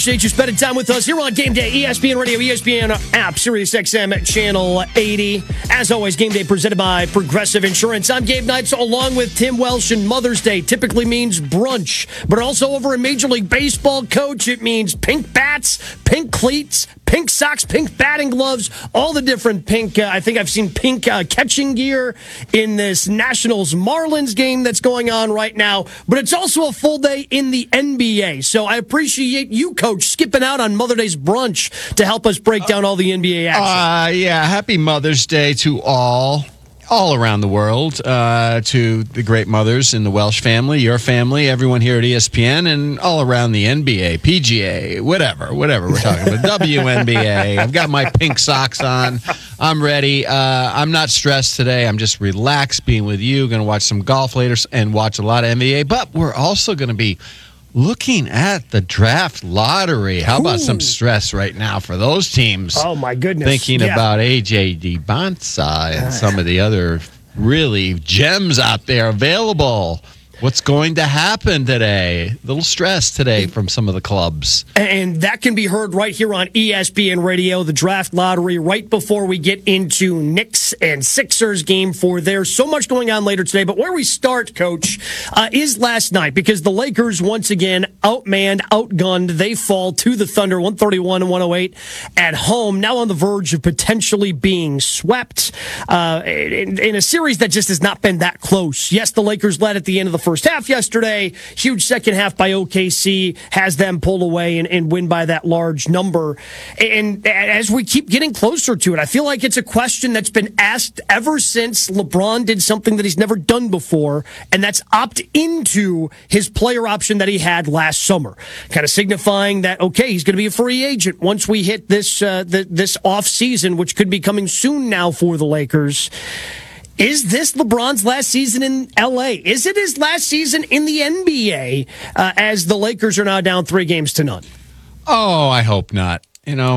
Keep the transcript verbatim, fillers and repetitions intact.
appreciate you spending time with us here on Game Day, E S P N Radio, E S P N app, Sirius X M, Channel eighty. As always, Game Day presented by Progressive Insurance. I'm Gabe Knights, along with Tim Welsh, and Mother's Day typically means brunch, but also over in Major League Baseball, Coach, it means pink bats, pink cleats, pink socks, pink batting gloves, all the different pink. Uh, I think I've seen pink uh, catching gear in this Nationals-Marlins game that's going on right now, but it's also a full day in the N B A. So I appreciate you, Coach, skipping out on Mother's Day's brunch to help us break down all the N B A action. Uh, yeah, happy Mother's Day to all. all around the world, uh, to the great mothers in the Welsh family, your family, everyone here at E S P N, and all around the N B A, P G A, whatever, whatever we're talking about, W N B A. I've got my pink socks on. I'm ready. Uh, I'm not stressed today. I'm just relaxed being with you. Going to watch some golf later and watch a lot of N B A, but we're also going to be looking at the draft lottery. How about Ooh. some stress right now for those teams? Oh, my goodness. Thinking Yeah. about A J DeBonsa and some of the other really gems out there available. What's going to happen today? A little stress today from some of the clubs. And that can be heard right here on E S P N Radio, the draft lottery, right before we get into Knicks and Sixers game for there. So much going on later today. But where we start, Coach, uh, is last night, because the Lakers once again outmanned, outgunned. They fall to the Thunder, one thirty-one to one oh eight at home. Now on the verge of potentially being swept uh, in, in a series that just has not been that close. Yes, the Lakers led at the end of the first half yesterday. Huge second half by O K C has them pull away and, and win by that large number. And as we keep getting closer to it, I feel like it's a question that's been asked ever since LeBron did something that he's never done before, and that's opt into his player option that he had last summer, kind of signifying that, okay, he's going to be a free agent once we hit this uh, the, this off season, which could be coming soon now for the Lakers. Is this LeBron's last season in L A? Is it his last season in the N B A uh, as the Lakers are now down three games to none? Oh, I hope not. You know,